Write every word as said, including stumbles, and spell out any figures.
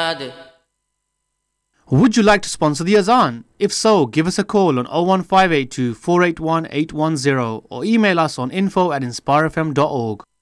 They. Would you like to sponsor the Azan? If so, give us a call on oh one five eight two, four eight one, eight one zero or email us on info at inspire f m dot org.